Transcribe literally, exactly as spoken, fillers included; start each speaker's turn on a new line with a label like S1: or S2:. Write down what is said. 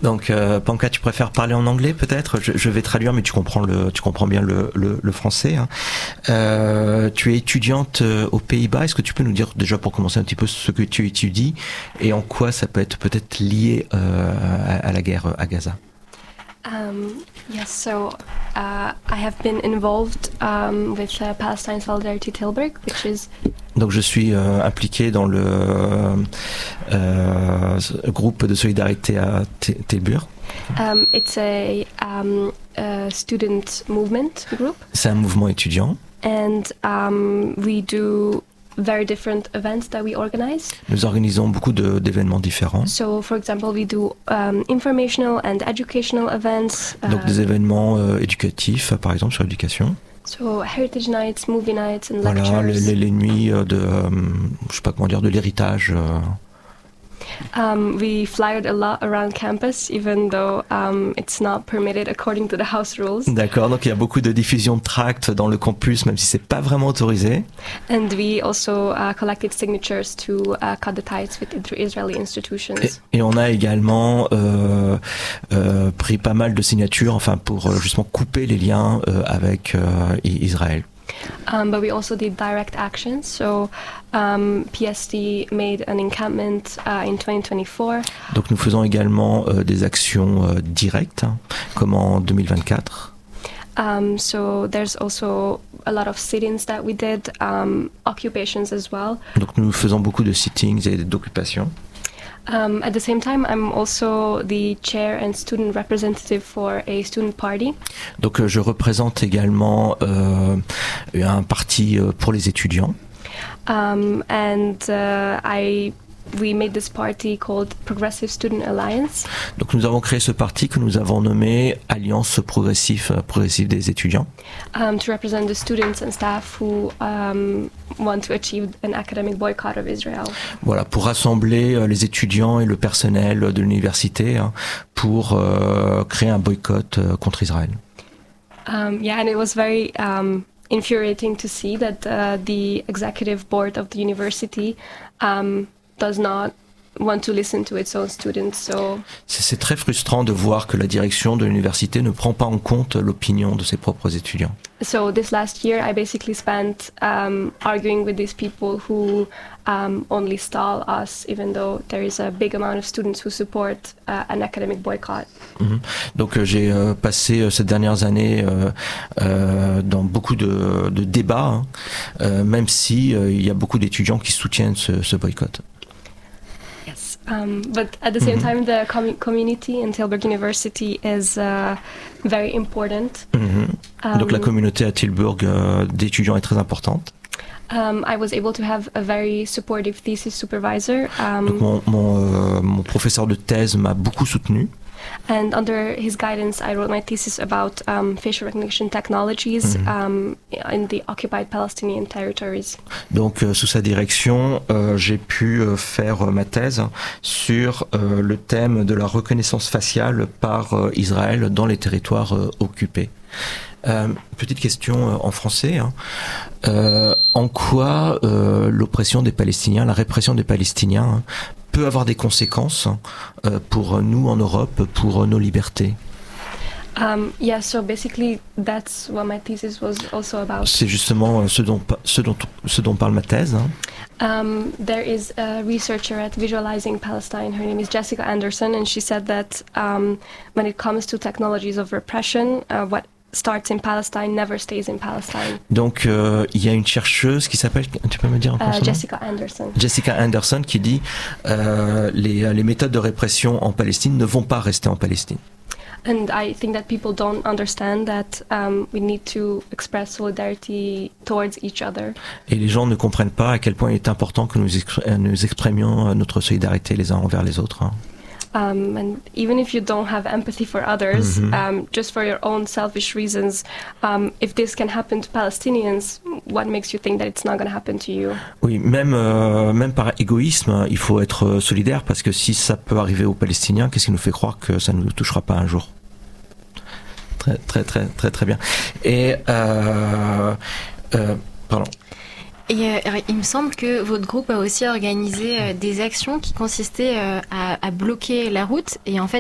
S1: Donc, euh, Panka, tu préfères parler en anglais peut-être? je, je vais traduire, mais tu comprends le, tu comprends bien le, le, le français. Hein. Euh, tu es étudiante aux Pays-Bas. Est-ce que tu peux nous dire déjà pour commencer un petit peu ce que tu étudies et en quoi ça peut être peut-être lié euh, à, à la guerre à Gaza?
S2: Um, yes, so uh, I have been involved um, with uh, Palestine Solidarity Tilburg, which is.
S1: Donc je suis euh, impliqué dans le euh, groupe de solidarité à Tilburg.
S2: Um, it's a, um, a student movement group.
S1: C'est un mouvement étudiant.
S2: And um, we do very different events that we organize.
S1: Nous organisons beaucoup de, d'événements différents.
S2: So, for example, we do um, informational and educational events.
S1: Donc
S2: uh,
S1: des événements euh, éducatifs, par exemple sur l'éducation.
S2: So, heritage nights, movie nights and
S1: voilà,
S2: lectures.
S1: les, les, les nuits de, euh, je sais pas comment dire, de l'héritage. Euh.
S2: Um, we flyed a lot around campus, even though um, it's not permitted according to the house rules.
S1: D'accord, donc il y a beaucoup de diffusion de tracts dans le campus, même si c'est pas vraiment autorisé.
S2: And we also uh, collected signatures to uh, cut the ties with Israeli institutions.
S1: Et, et on a également euh, euh, pris pas mal de signatures, enfin pour euh, justement couper les liens euh, avec euh, Israël.
S2: Um, but we also did direct actions. So um, P S T made an encampment uh, in twenty twenty-four.
S1: Donc nous faisons également euh, des actions euh, directes, hein, comme en deux mille vingt-quatre.
S2: Um, so there's also a lot of sit-ins that we did, um, occupations as well.
S1: Donc nous faisons beaucoup de sittings et d'occupations.
S2: Um, at the same time, I'm also the chair and student representative for a student party.
S1: Donc euh, je représente également euh, un parti euh, pour les étudiants.
S2: Um, and uh, I we made this party called Progressive Student Alliance.
S1: Donc nous avons créé ce parti que nous avons nommé Alliance progressive, progressive des étudiants.
S2: Um, to represent the students and staff who um, want to achieve an academic boycott of Israel.
S1: Voilà, pour rassembler euh, les étudiants et le personnel de l'université hein, pour euh, créer un boycott euh, contre Israël.
S2: Um, yeah, and it was very um, infuriating to see that uh, the executive board of the university um, does not want to listen to its own students. So
S1: c'est, c'est très frustrant de voir que la direction de l'université ne prend pas en compte l'opinion de ses propres étudiants.
S2: So this last year, I basically spent um, arguing with these people who um, only stall us, even though there is a big amount of students who support uh, an academic boycott.
S1: Mmh. Donc euh, j'ai euh, passé euh, ces dernières années euh, euh, dans beaucoup de, de débats, hein, euh, même si euh, il y a beaucoup d'étudiants qui soutiennent ce, ce boycott.
S2: Yes, um, but at the same mm-hmm. time, the com- community in Tilburg University is uh, very important.
S1: Mm-hmm. Um, Donc la communauté à Tilburg euh, d'étudiants est très importante.
S2: Um, I was able to have a very supportive thesis supervisor. Um,
S1: Donc mon, mon, euh, mon professeur de thèse m'a beaucoup soutenu.
S2: And under his guidance, I wrote my thesis about um, facial recognition technologies mm-hmm. um, in the occupied Palestinian territories.
S1: Donc, euh, sous sa direction, euh, j'ai pu euh, faire euh, ma thèse sur euh, le thème de la reconnaissance faciale par euh, Israël dans les territoires euh, occupés. Euh, petite question euh, en français. Hein. Euh, en quoi euh, l'oppression des Palestiniens, la répression des Palestiniens, hein, peut avoir des conséquences euh, pour nous en Europe, pour nos libertés?
S2: Um, yeah, so basically that's what my thesis was also about.
S1: C'est justement ce dont, ce dont, ce dont parle ma thèse. Hein.
S2: Um, there is a researcher at Visualizing Palestine, her name is Jessica Anderson, and she said that um, when it comes to technologies of repression, uh, what starts in Palestine never stays in Palestine.
S1: Donc euh, il y a une chercheuse qui s'appelle, tu peux me dire encore
S2: uh,
S1: son nom ?
S2: Jessica Anderson.
S1: Jessica Anderson qui dit euh, les, les méthodes de répression en Palestine ne vont pas rester en Palestine.
S2: And I think that people don't understand that um, we need to express solidarity towards each other.
S1: Et les gens ne comprennent pas à quel point il est important que nous, expr- nous exprimions notre solidarité les uns envers les autres. Hein.
S2: Um, and even if you don't have empathy for others, mm-hmm. um, just for your own selfish reasons, um, if this can happen to Palestinians, what makes you think that it's not going to happen to you?
S1: Oui, même, euh, même par égoïsme, il faut être solidaire parce que si ça peut arriver aux Palestiniens, qu'est-ce qui nous fait croire que ça ne nous touchera pas un jour? Très, très, très, très, très bien. Et, euh, euh, pardon.
S3: Et euh, il me semble que votre groupe a aussi organisé euh, des actions qui consistaient euh, à, à bloquer la route. Et en fait,